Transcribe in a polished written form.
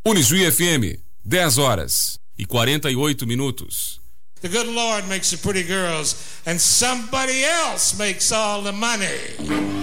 Unijuí FM, 10h48. The good Lord makes the pretty girls and somebody else makes all the money.